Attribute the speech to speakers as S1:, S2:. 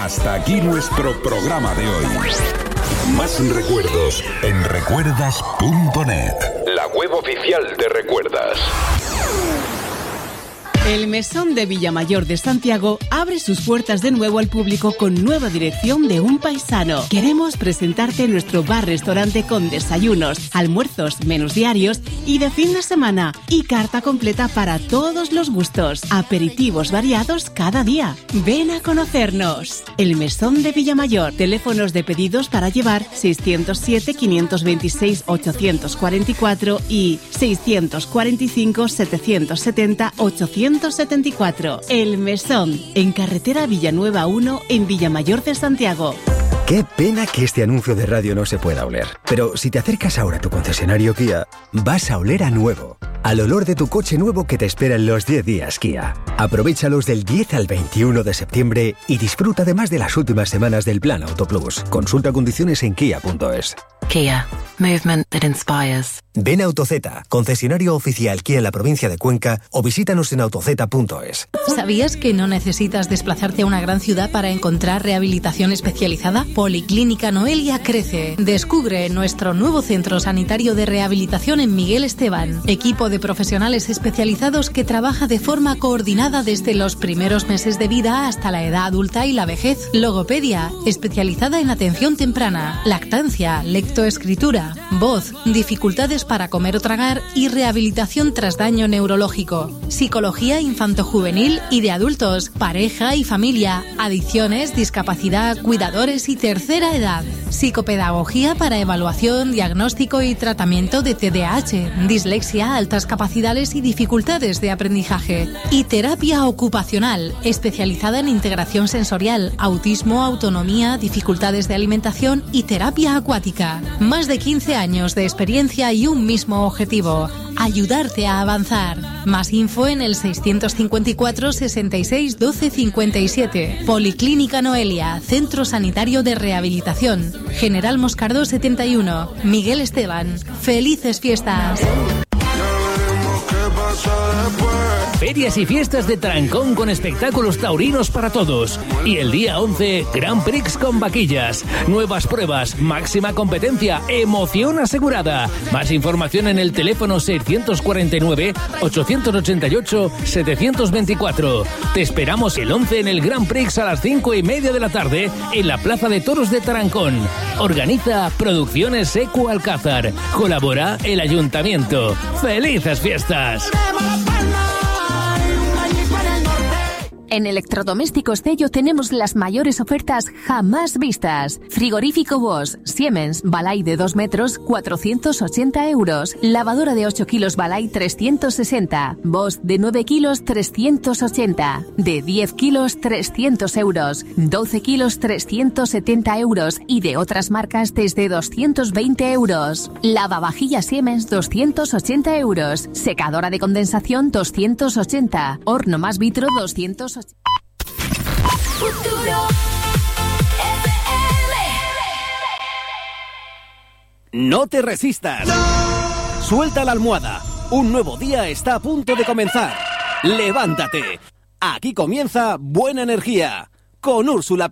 S1: Hasta aquí nuestro programa de hoy. Más recuerdos en recuerdas.net, la web oficial de Recuerdas.
S2: El Mesón de Villamayor de Santiago abre sus puertas de nuevo al público con nueva dirección de un paisano. Queremos presentarte nuestro bar-restaurante con desayunos, almuerzos, menús diarios y de fin de semana y carta completa para todos los gustos. Aperitivos variados cada día. Ven a conocernos. El Mesón de Villamayor. Teléfonos de pedidos para llevar 607 526 844 y 645 770 874. El Mesón, en carretera Villanueva 1, en Villamayor de Santiago.
S3: Qué pena que este anuncio de radio no se pueda oler. Pero si te acercas ahora a tu concesionario Kia, vas a oler a nuevo. Al olor de tu coche nuevo que te espera en los 10 días Kia. Aprovéchalos del 10 al 21 de septiembre y disfruta además de las últimas semanas del Plan Auto Plus. Consulta condiciones en kia.es.
S4: Kia. Movement that inspires.
S3: Ven a AutoZ, concesionario oficial Kia en la provincia de Cuenca, o visítanos en autoz.es.
S5: ¿Sabías que no necesitas desplazarte a una gran ciudad para encontrar rehabilitación especializada? Policlínica Noelia crece. Descubre nuestro nuevo centro sanitario de rehabilitación en Miguel Esteban. Equipo de profesionales especializados que trabaja de forma coordinada desde los primeros meses de vida hasta la edad adulta y la vejez. Logopedia, especializada en atención temprana, lactancia, lectoescritura, voz, dificultades para comer o tragar y rehabilitación tras daño neurológico. Psicología infantojuvenil y de adultos, pareja y familia, adicciones, discapacidad, cuidadores y tercera edad. Psicopedagogía para evaluación, diagnóstico y tratamiento de TDAH, dislexia, altas capacidades y dificultades de aprendizaje. Y terapia ocupacional, especializada en integración sensorial, autismo, autonomía, dificultades de alimentación y terapia acuática. Más de 15 años de experiencia y un mismo objetivo: ayudarte a avanzar. Más info en el 654 66 12 57. Policlínica Noelia, Centro Sanitario de Rehabilitación. General Moscardó 71. Miguel Esteban. ¡Felices fiestas!
S6: Ferias y fiestas de Trancón con espectáculos taurinos para todos. Y el día 11, Grand Prix con vaquillas. Nuevas pruebas, máxima competencia, emoción asegurada. Más información en el teléfono 649-888-724. Te esperamos el 11 en el Grand Prix a las 5:30 de la tarde en la Plaza de Toros de Trancón. Organiza Producciones Eco Alcázar. Colabora el Ayuntamiento. ¡Felices fiestas!
S7: En Electrodomésticos Cello tenemos las mayores ofertas jamás vistas. Frigorífico Bosch Siemens Balay de 2 metros, 480 euros. Lavadora de 8 kilos Balay, 360. Bosch de 9 kilos, 380. De 10 kilos, 300 euros. 12 kilos, 370 euros. Y de otras marcas desde 220 euros. Lavavajillas Siemens, 280 euros. Secadora de condensación, 280. Horno más vitro, 280.
S8: No te resistas. Suelta la almohada. Un nuevo día está a punto de comenzar. Levántate. Aquí comienza Buena Energía con Úrsula